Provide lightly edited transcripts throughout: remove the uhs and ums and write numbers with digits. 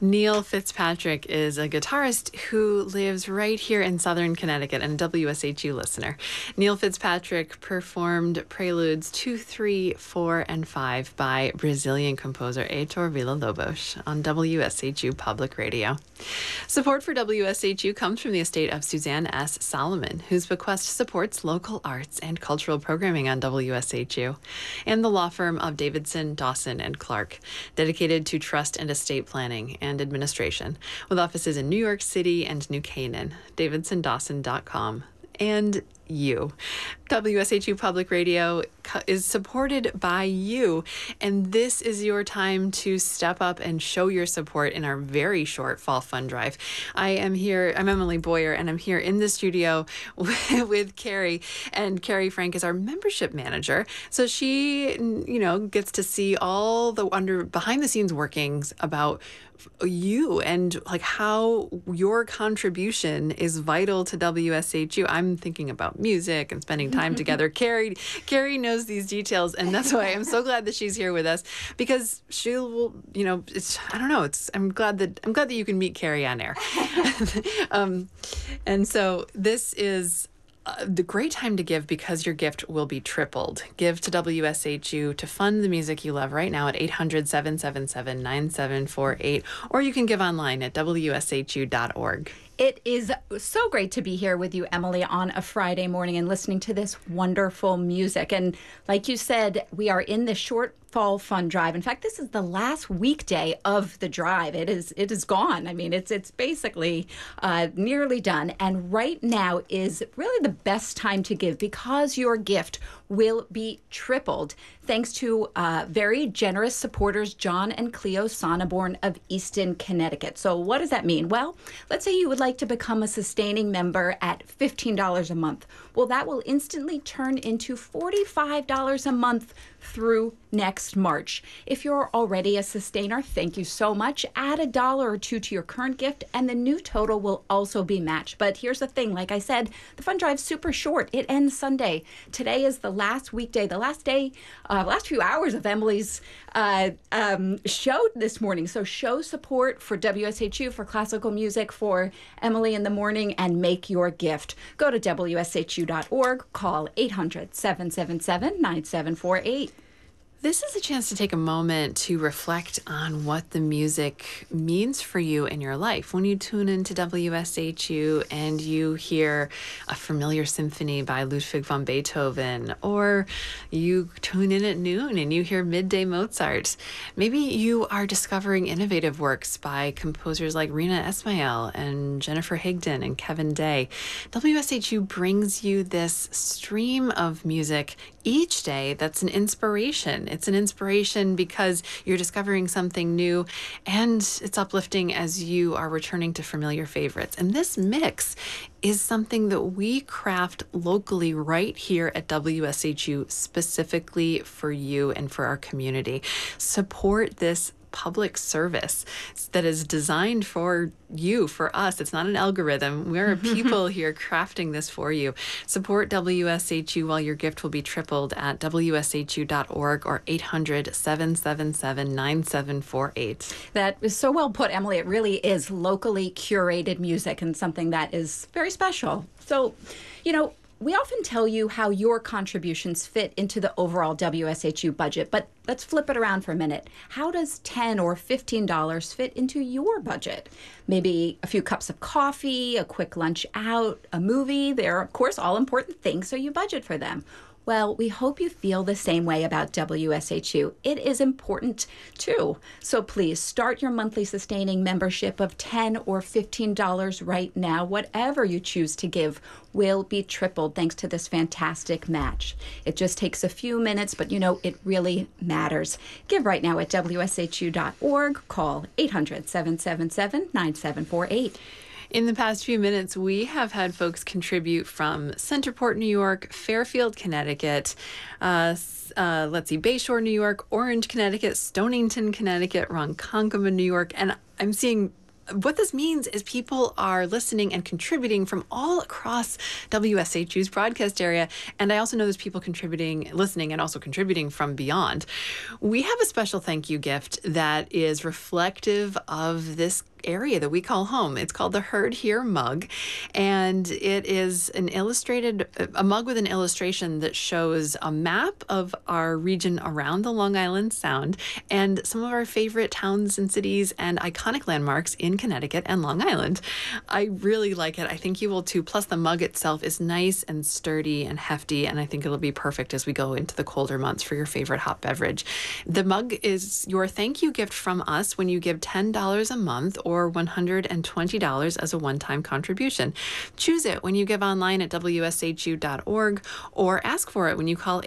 Neil Fitzpatrick is a guitarist who lives right here in southern Connecticut and a WSHU listener. Neil Fitzpatrick performed Preludes 2, 3, 4, and 5 by Brazilian composer Heitor Villa-Lobos on WSHU Public Radio. Support for WSHU comes from the estate of Suzanne S. Solomon, whose bequest supports local arts and cultural programming on WSHU, and the law firm of Davidson, Dawson, and Clark, dedicated to trust and estate planning and administration, with offices in New York City and New Canaan, davidsondawson.com. And you. WSHU Public Radio is supported by you, and this is your time to step up and show your support in our very short fall fund drive. I'm Emily Boyer, and I'm here in the studio with Carrie, and Carrie Frank is our membership manager, so she, gets to see all the behind the scenes workings about you and like how your contribution is vital to WSHU. I'm thinking about music and spending time together. Carrie knows these details, and that's why I'm so glad that she's here with us, because she will, I'm glad that you can meet Carrie on air. And so this is the great time to give, because your gift will be tripled. Give to WSHU to fund the music you love right now at 800-777-9748, or you can give online at WSHU.org. It is so great to be here with you, Emily, on a Friday morning and listening to this wonderful music. And like you said, we are in the short fall fund drive. In fact, this is the last weekday of the drive. It is gone. I mean, it's basically nearly done. And right now is really the best time to give, because your gift will be tripled thanks to very generous supporters, John and Cleo Sonneborn of Easton, Connecticut. So what does that mean? Well, let's say you would like to become a sustaining member at $15 a month. Well, that will instantly turn into $45 a month through next March. If you're already a sustainer, thank you so much. Add $1 or $2 to your current gift, and the new total will also be matched. But here's the thing, like I said, the fund drive's super short. It ends Sunday. Today is the last weekday, the last few hours of Emily's show this morning. So show support for WSHU, for classical music, for Emily in the morning, and make your gift. Go to WSHU.org, call 800-777-9748. This is a chance to take a moment to reflect on what the music means for you in your life. When you tune into WSHU and you hear a familiar symphony by Ludwig van Beethoven, or you tune in at noon and you hear Midday Mozart, maybe you are discovering innovative works by composers like Rina Esmail and Jennifer Higdon and Kevin Day. WSHU brings you this stream of music each day that's an inspiration. It's an inspiration because you're discovering something new, and it's uplifting as you are returning to familiar favorites. And this mix is something that we craft locally right here at WSHU specifically for you and for our community. Support this public service that is designed for you, for us. It's not an algorithm. We're people here crafting this for you. Support WSHU while your gift will be tripled at WSHU.org or 800-777-9748. That is so well put, Emily. It really is locally curated music, and something that is very special. So, we often tell you how your contributions fit into the overall WSHU budget, but let's flip it around for a minute. How does $10 or $15 fit into your budget? Maybe a few cups of coffee, a quick lunch out, a movie. They're, of course, all important things, so you budget for them. Well, we hope you feel the same way about WSHU. It is important too. So please start your monthly sustaining membership of $10 or $15 right now. Whatever you choose to give will be tripled thanks to this fantastic match. It just takes a few minutes, but it really matters. Give right now at WSHU.org. Call 800-777-9748. In the past few minutes, we have had folks contribute from Centerport, New York, Fairfield, Connecticut, Bayshore, New York, Orange, Connecticut, Stonington, Connecticut, Ronkonkoma, New York, and I'm seeing what this means is people are listening and contributing from all across WSHU's broadcast area. And I also know there's people listening, and also contributing from beyond. We have a special thank you gift that is reflective of this area that we call home. It's called the Heard Here mug, and it is a mug with an illustration that shows a map of our region around the Long Island Sound and some of our favorite towns and cities and iconic landmarks in Connecticut and Long Island. I really like it. I think you will too. Plus, the mug itself is nice and sturdy and hefty, and I think it'll be perfect as we go into the colder months for your favorite hot beverage. The mug is your thank you gift from us when you give $10 a month or $120 as a one-time contribution. Choose it when you give online at wshu.org or ask for it when you call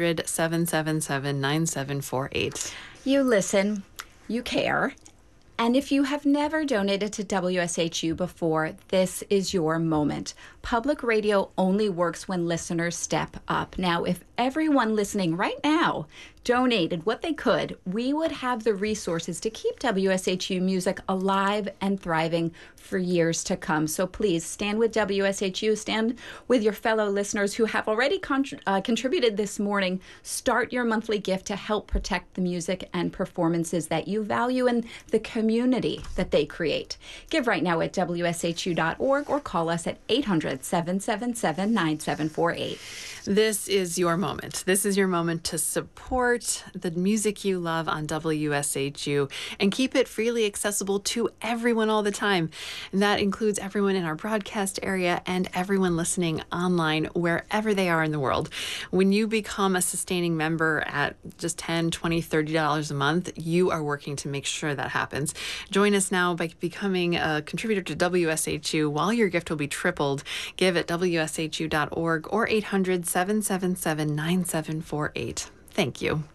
800-777-9748. You listen, you care. And if you have never donated to WSHU before, this is your moment. Public radio only works when listeners step up. Now, if everyone listening right now donated what they could, we would have the resources to keep WSHU music alive and thriving for years to come. So please stand with WSHU, stand with your fellow listeners who have already contributed this morning. Start your monthly gift to help protect the music and performances that you value and the community that they create. Give right now at WSHU.org or call us at 800-777-9748. This is your moment. This is your moment to support the music you love on WSHU and keep it freely accessible to everyone all the time. And that includes everyone in our broadcast area and everyone listening online wherever they are in the world. When you become a sustaining member at just $10, $20, $30 a month, you are working to make sure that happens. Join us now by becoming a contributor to WSHU. While your gift will be tripled, give at WSHU.org or 800-777-9748. Thank you.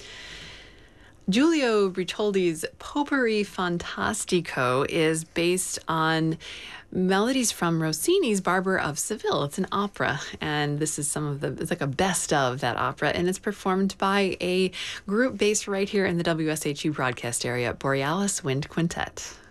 Giulio Brittoldi's Potpourri Fantastico is based on melodies from Rossini's Barber of Seville. It's an opera, and this is it's like a best of that opera, and it's performed by a group based right here in the WSHU broadcast area, Borealis Wind Quintet.